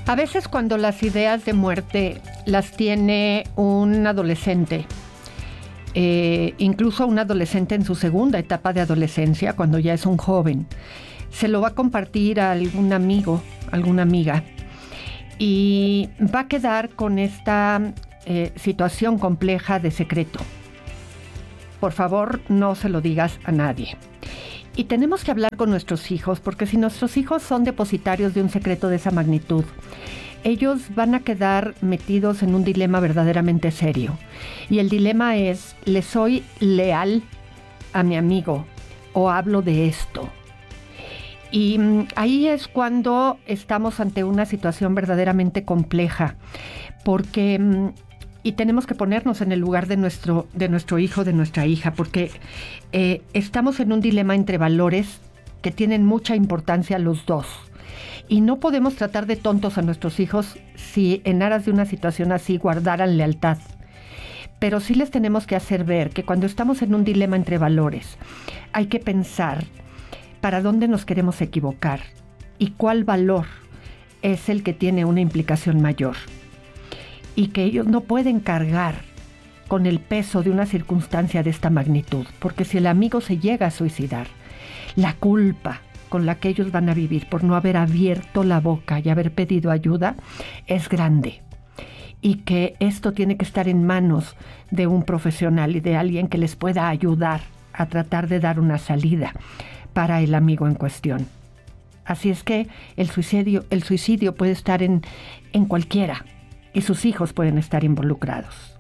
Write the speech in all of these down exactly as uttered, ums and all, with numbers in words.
A veces cuando las ideas de muerte las tiene un adolescente, eh, incluso un adolescente en su segunda etapa de adolescencia, cuando ya es un joven, se lo va a compartir a algún amigo, alguna amiga, y va a quedar con esta eh, situación compleja de secreto. Por favor, no se lo digas a nadie. Y tenemos que hablar con nuestros hijos, porque si nuestros hijos son depositarios de un secreto de esa magnitud, ellos van a quedar metidos en un dilema verdaderamente serio. Y el dilema es, ¿le soy leal a mi amigo o hablo de esto? Y mmm, ahí es cuando estamos ante una situación verdaderamente compleja, porque... Mmm, Y tenemos que ponernos en el lugar de nuestro, de nuestro hijo, de nuestra hija, porque eh, estamos en un dilema entre valores que tienen mucha importancia los dos. Y no podemos tratar de tontos a nuestros hijos si en aras de una situación así guardaran lealtad. Pero sí les tenemos que hacer ver que cuando estamos en un dilema entre valores, hay que pensar para dónde nos queremos equivocar y cuál valor es el que tiene una implicación mayor. Y que ellos no pueden cargar con el peso de una circunstancia de esta magnitud, porque si el amigo se llega a suicidar, la culpa con la que ellos van a vivir por no haber abierto la boca y haber pedido ayuda es grande, y que esto tiene que estar en manos de un profesional y de alguien que les pueda ayudar a tratar de dar una salida para el amigo en cuestión. Así es que el suicidio, el suicidio puede estar en, en cualquiera, y sus hijos pueden estar involucrados.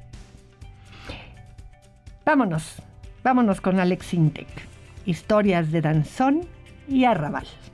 Vámonos, vámonos con Alex Sintek. Historias de danzón y arrabal.